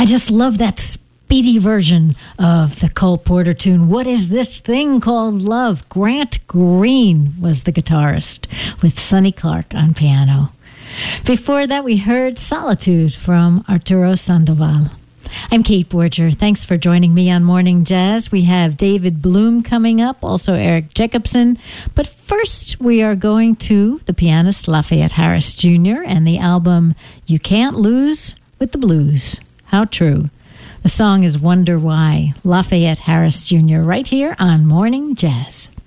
just love that speedy version of the Cole Porter tune, What Is This Thing Called Love? Grant Green was the guitarist with Sonny Clark on piano. Before that, we heard Solitude from Arturo Sandoval. I'm Kate Borger. Thanks for joining me on Morning Jazz. We have David Bloom coming up, also Eric Jacobson. But first, we are going to the pianist Lafayette Harris Jr. and the album You Can't Lose with the Blues. How true. The song is Wonder Why. Lafayette Harris Jr. right here on Morning Jazz.